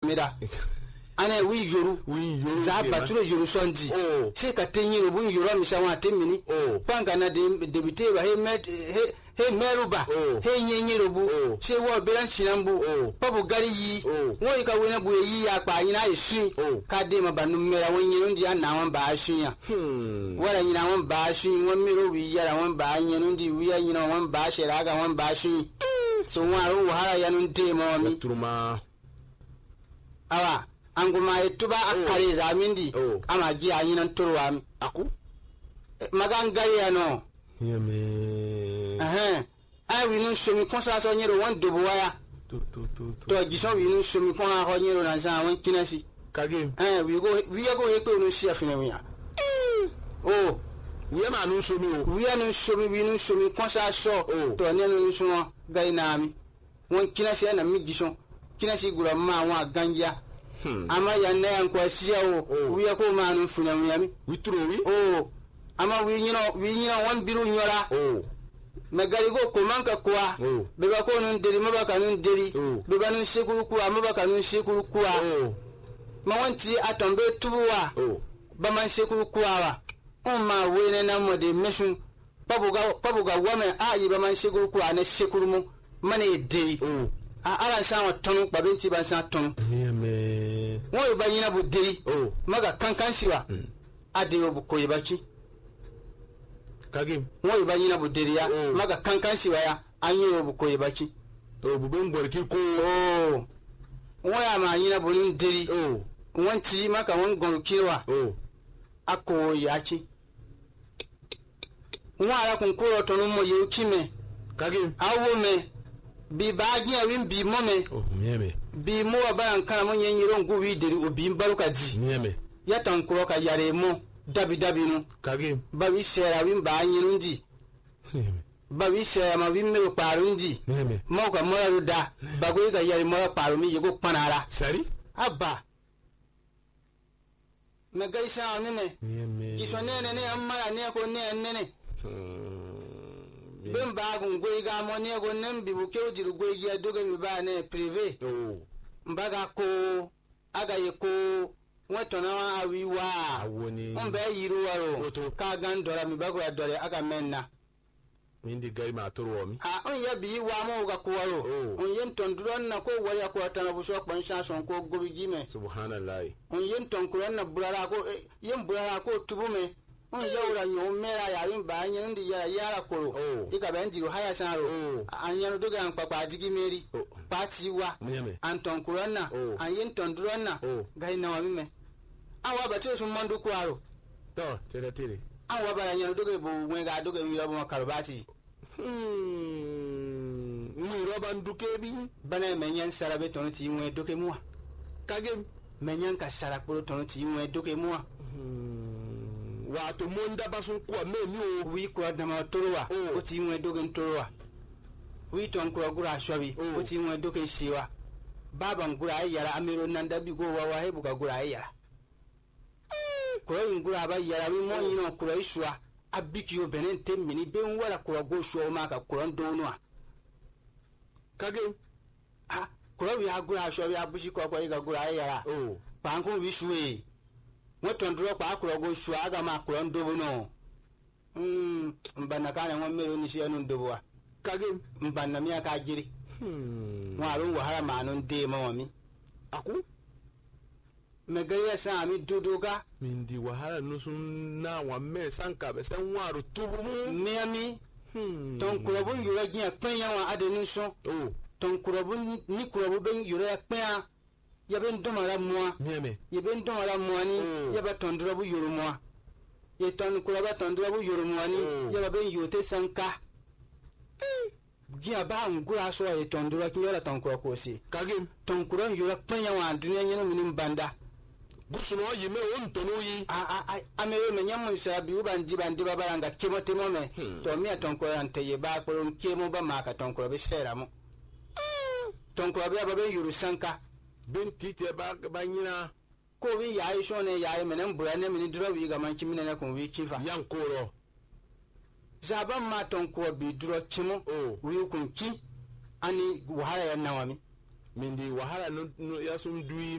mira ana wi yoru za baturo yoru sondi se ka tenyiro bun yoro mi sawa temini panga na de biteba he meruba he nyenyiro bu se wo beran sinambu pabu gari yi wo ka wena bu yi ya pa yina isu ka de ma banu mera won yinu ndi ana won ba asu ya wala yina won ba asu won mero wi yara won ba yinu ndi wi yina won ba shera ga won ba asu so waru wahara yanu de ma mi turma awa anguma etuba akare zamindi ama gi anyinan turwa mi aku magangari ya no yeme ai winu shomi konsa so nyero won dobo waya to gison winu shomi kon ha nyero na za won kinasi kage we go heko no shia fina mi we ma no shomi we no shomi winu shomi konsa so to ne no so gainami won kinasi na mi gison kinasi gura ma wa ganja ama yanna yan kwa siya wiya ko manu funya mi witro wi ama wi nyina wan biru nyora megari go ko manka kwa beba ko nun deri maba kanun deri beba nun sekuru kwa maba kanun sekuru kwa ma wanti atombe tuwa ba man sekuru kwa wa ma wene na mode mesun pabuga wame ayi ba man sekuru kwa na sekuru mu mane deri ala sawa tonu babenti ban sa tonu wo ba yina bu deri maga kankan siwa adewo bu koyibaki kage wo ba yina bu deri ya maga kankan siwa ya anyo bu koyibaki bu ben gorki ko wo ya ma yina bu deri wanti maka won gorkiwa ako yaki wo ala kun ko tonu mo yukime kage awo me bi baagi a win bi mome mieme bi mo abaran kana mo nyenyiro ngu wi deri obi mbaruka di mieme ya tankuro ka yare mo dabi no kage ba wi shera win ba anyinu ndi mieme ba wi shera ma win me paru ndi mieme mo ka mo ruda ba go ga yare mo paru mi yego panara sari abba me gaisa onene mieme kisonene ne amara ne ko ne ben bagun goiga moni go nembi bu kewdiru goiga doga mi ba ne privé mbaga ko aga yeko wetona awi wa awoni ombe yiru waro ka gandora mi bago adore aga menna mindi gai ma toro mi on ya bi wa mo ga ko waro on yen ton duron na ko wari ko tana bu so kwan shason ko gobi gime subhanallah on yen ton kuran na burara ko yen burara ko tubume on yawra nyo mera ya yin ba nyen ndi yara koro ika ben digo haya sanro anyan doga an papa digi meri pati wa anton kurana anyen ton durana gai na wa mime awa bato sun mandu kwaro to tere awa bara nyen doga bo wenga doga mi rabo makarbati ni roba nduke bi bana menyen sarabe ton ti mwe doke muwa kage menyen ka sarakporo ton ti mwe doke muwa wato monda basun kwa memi wi kwa dama torowa o ti mwe dogen torowa wi ton kwa gura shobi o ti mwe dogen shiwa baban gura yara amiro nanda bi go wa hebu ka gura yara ko yin gura ba yara mi mo yin ko iswa abiki o benen temmini be wala ko go sho ma ka ko ndonwa kage ko wi agura shobi abushi ko ga gura yara panko wi suwe moton dro kwa akuro shu aga ma akuro ndobo no mbana kana ngo mero ni shi anu ndobo wa kage mbana mi aka jiri waru wahara ma anu de ma mi aku megaya sa mi duduga mindi wahara nusun na wa me sanka be sen waru tubu mi ton kurobun yura gin penya wa adenu so ton kurobun ni kurobun ben yura penya yaben domara moi yaben domara moani yaba tondura bu yoro moi ye ton kuraba tondura bu yoro moani yaba ben yote sanka gia ba ngura so ye tondura ki yora ton ko si kage ton kuran yora panya wa dunya nyina minin banda busuno yime on tonu yi amere me nyam sa bi ubandi babaranga kemote mo me to mi ton ko ante ye ba ko kemo ba maka ton ko be sera mo ton ko be ba yoro sanka bin tite ba nyina ko wi yayi shone yayi menen burane mini duro wi ga manki minene ko wi kifa yan koro zaban ma ton ko bi duro chimo wi kun ki ani wahara ya nawami mindi wahara no ya sum dui